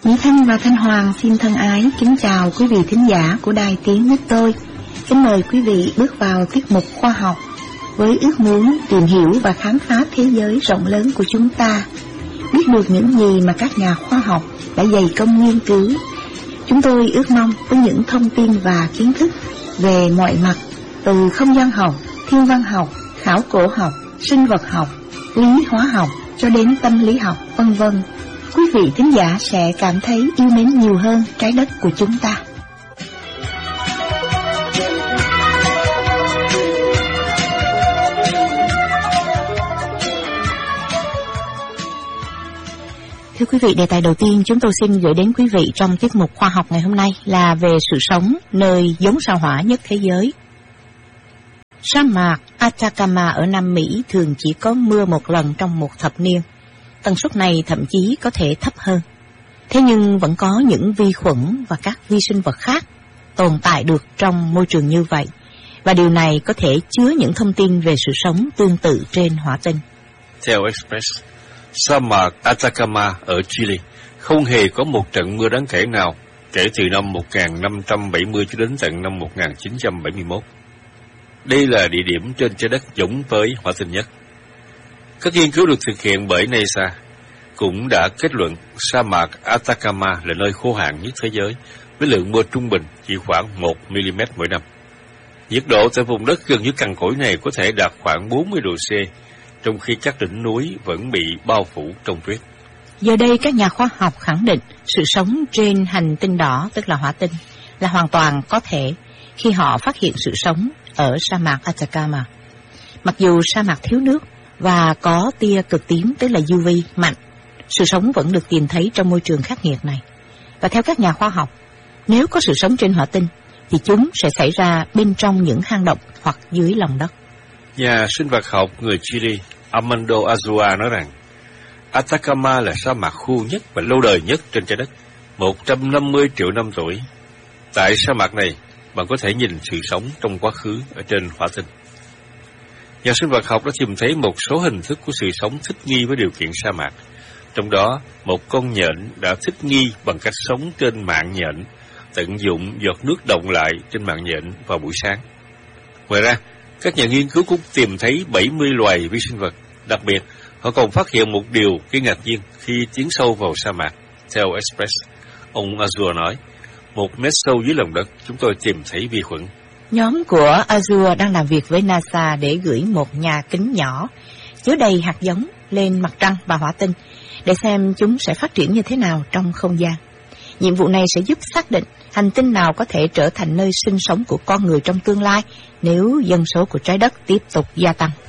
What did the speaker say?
Mỹ Thanh và Thanh Hoàng xin thân ái kính chào quý vị thính giả của Đài Tiếng Nước Tôi. Kính mời quý vị bước vào tiết mục khoa học với ước muốn tìm hiểu và khám phá thế giới rộng lớn của chúng ta, biết được những gì mà các nhà khoa học đã dày công nghiên cứu. Chúng tôi ước mong với những thông tin và kiến thức về mọi mặt, từ không gian học, thiên văn học, khảo cổ học, sinh vật học, lý hóa học cho đến tâm lý học, vân vân, quý vị thính giả sẽ cảm thấy yêu mến nhiều hơn trái đất của chúng ta. Thưa quý vị, đề tài đầu tiên chúng tôi xin gửi đến quý vị trong tiết mục khoa học ngày hôm nay là về sự sống nơi giống sao hỏa nhất thế giới. Sa mạc Atacama ở Nam Mỹ thường chỉ có mưa một lần trong một thập niên. Tần suất này thậm chí có thể thấp hơn. Thế nhưng vẫn có những vi khuẩn và các vi sinh vật khác tồn tại được trong môi trường như vậy. Và điều này có thể chứa những thông tin về sự sống tương tự trên hỏa tinh. Theo Express, sa mạc Atacama ở Chile không hề có một trận mưa đáng kể nào kể từ năm 1570 cho đến tận năm 1971. Đây là địa điểm trên trái đất giống với hỏa tinh nhất. Các nghiên cứu được thực hiện bởi NASA cũng đã kết luận sa mạc Atacama là nơi khô hạn nhất thế giới, với lượng mưa trung bình chỉ khoảng 1 mm mỗi năm. Nhiệt độ tại vùng đất gần như cằn cỗi này có thể đạt khoảng 40 độ C, trong khi các đỉnh núi vẫn bị bao phủ trong tuyết. Giờ đây các nhà khoa học khẳng định sự sống trên hành tinh đỏ, tức là hỏa tinh, là hoàn toàn có thể khi họ phát hiện sự sống ở sa mạc Atacama. Mặc dù sa mạc thiếu nước và có tia cực tím, tức là UV mạnh, sự sống vẫn được tìm thấy trong môi trường khắc nghiệt này. Và theo các nhà khoa học, nếu có sự sống trên hỏa tinh thì chúng sẽ xảy ra bên trong những hang động hoặc dưới lòng đất. Nhà sinh vật học người Chile Armando Azua nói rằng Atacama là sa mạc khô nhất và lâu đời nhất trên trái đất, 150 triệu năm tuổi. Tại sa mạc này, bạn có thể nhìn sự sống trong quá khứ ở trên hỏa tinh. Nhà sinh vật học đã tìm thấy một số hình thức của sự sống thích nghi với điều kiện sa mạc. Trong đó, một con nhện đã thích nghi bằng cách sống trên mạng nhện, tận dụng giọt nước đọng lại trên mạng nhện vào buổi sáng. Ngoài ra, các nhà nghiên cứu cũng tìm thấy 70 loài vi sinh vật. Đặc biệt, họ còn phát hiện một điều gây ngạc nhiên khi tiến sâu vào sa mạc. Theo Express, ông Azure nói, 1 mét sâu dưới lòng đất, chúng tôi tìm thấy vi khuẩn. Nhóm của Azure đang làm việc với NASA để gửi một nhà kính nhỏ chứa đầy hạt giống lên mặt trăng và hỏa tinh để xem chúng sẽ phát triển như thế nào trong không gian. Nhiệm vụ này sẽ giúp xác định hành tinh nào có thể trở thành nơi sinh sống của con người trong tương lai nếu dân số của trái đất tiếp tục gia tăng.